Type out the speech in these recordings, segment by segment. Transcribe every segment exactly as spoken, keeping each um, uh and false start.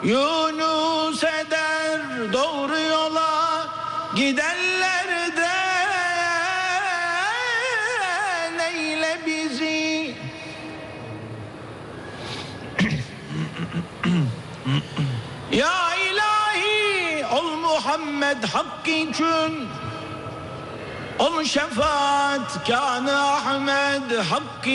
Yunus eder doğru yola gidenlerden eyle bizi. Ya ilahi ol Muhammed hakkı için, ol şefaat kânı Ahmed hakkı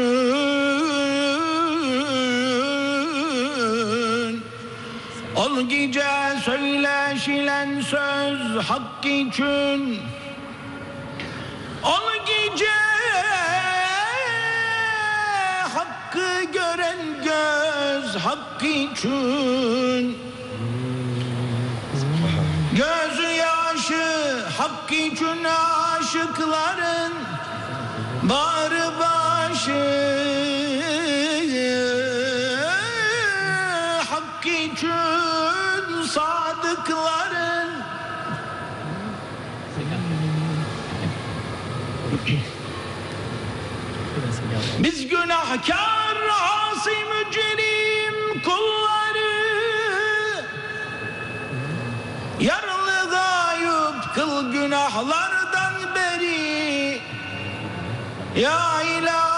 için, ol gece söyleşilen söz hakkı için, ol gece hakkı gören göz hakkı için, gözü yaşı hakkı için aşıkların bağrı başı hakkı için sadıkların. Biz günahkar, asi, mücrim kulları, yaralı gayub kıl günahlardan beri. Ya ilahi